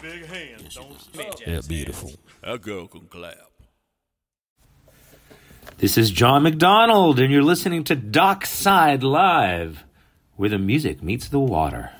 big hands, don't Yeah, beautiful. A girl can clap. This is John McDonald, and you're listening to Dockside Live, where the music meets the water.